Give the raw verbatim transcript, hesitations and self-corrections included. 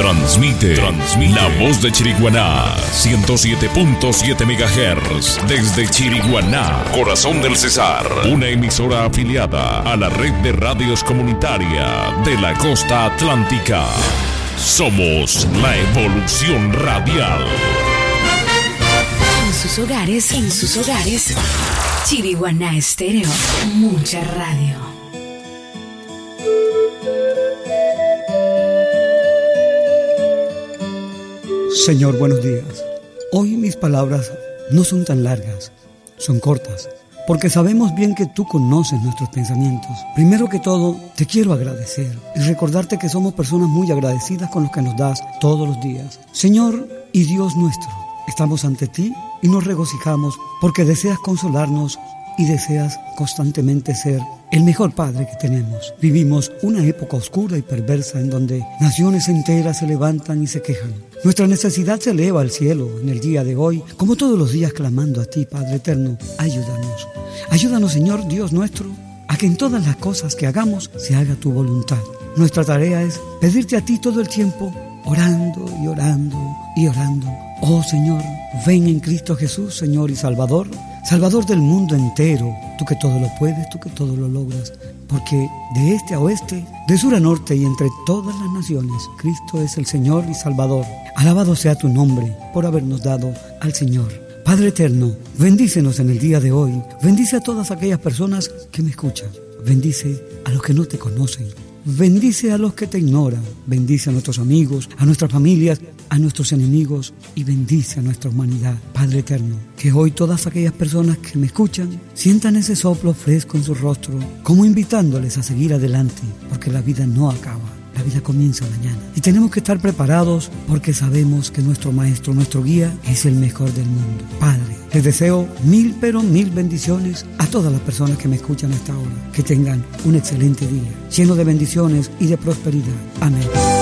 Transmite, Transmite la voz de Chiriguaná, ciento siete punto siete megahertz, desde Chiriguaná, corazón del Cesar, una emisora afiliada a la red de radios comunitaria de la costa atlántica. Somos la evolución radial. En sus hogares, en sus hogares, Chiriguaná Estéreo, mucha radio. Señor, buenos días. Hoy mis palabras no son tan largas, son cortas, porque sabemos bien que tú conoces nuestros pensamientos. Primero que todo, te quiero agradecer y recordarte que somos personas muy agradecidas con lo que nos das todos los días. Señor y Dios nuestro, estamos ante ti y nos regocijamos porque deseas consolarnos y deseas constantemente ser el mejor Padre que tenemos. Vivimos una época oscura y perversa en donde naciones enteras se levantan y se quejan. Nuestra necesidad se eleva al cielo en el día de hoy, como todos los días clamando a ti, Padre eterno. Ayúdanos. Ayúdanos, Señor Dios nuestro, a que en todas las cosas que hagamos se haga tu voluntad. Nuestra tarea es pedirte a ti todo el tiempo, orando y orando y orando. Oh Señor, ven en Cristo Jesús, Señor y Salvador, Salvador del mundo entero, tú que todo lo puedes, tú que todo lo logras, porque de este a oeste, de sur a norte y entre todas las naciones, Cristo es el Señor y Salvador. Alabado sea tu nombre por habernos dado al Señor. Padre eterno, bendícenos en el día de hoy, bendice a todas aquellas personas que me escuchan, bendice a los que no te conocen, bendice a los que te ignoran, bendice a nuestros amigos, a nuestras familias, a nuestros enemigos y bendice a nuestra humanidad. Padre eterno, que hoy todas aquellas personas que me escuchan sientan ese soplo fresco en su rostro, como invitándoles a seguir adelante, porque la vida no acaba. La vida comienza mañana y tenemos que estar preparados porque sabemos que nuestro maestro, nuestro guía es el mejor del mundo. Padre, les deseo mil pero mil bendiciones a todas las personas que me escuchan a esta hora. Que tengan un excelente día, lleno de bendiciones y de prosperidad. Amén.